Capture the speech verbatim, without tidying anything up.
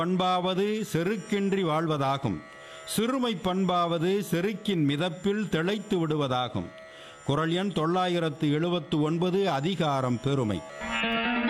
பண்பாவது செருக்கின்றி வாழ்வதாகும். சிறுமை பண்பாவது செருக்கின் மிதப்பில் திளைத்து விடுவதாகும். குறள் எண் தொள்ளாயிரத்து எழுபத்து ஒன்பது. அதிகாரம் பெருமை.